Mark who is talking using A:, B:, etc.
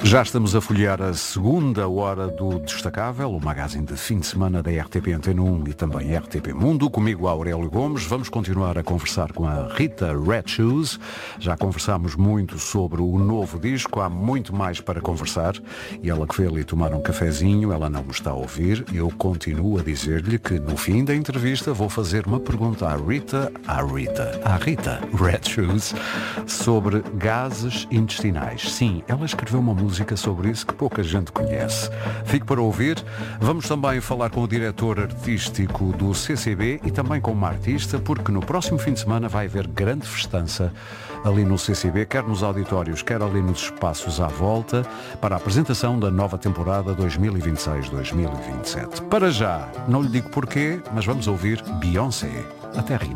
A: Já estamos a folhear a segunda hora do Destacável, o magazine de fim de semana da RTP Antena 1 e também RTP Mundo. Comigo, Aurélio Gomes. Vamos continuar a conversar com a Rita Red Shoes. Já conversámos muito sobre o novo disco, há muito mais para conversar. E ela que foi ali tomar um cafezinho, ela não me está a ouvir. Eu continuo a dizer-lhe que no fim da entrevista vou fazer uma pergunta à Rita Red Shoes, sobre gases intestinais. Sim, ela escreveu uma música sobre isso que pouca gente conhece. Fique para ouvir. Vamos também falar com o diretor artístico do CCB e também com uma artista, porque no próximo fim de semana vai haver grande festança ali no CCB, quer nos auditórios, quer ali nos espaços à volta, para a apresentação da nova temporada 2026-2027. Para já, não lhe digo porquê, mas vamos ouvir Beyoncé. Até rima.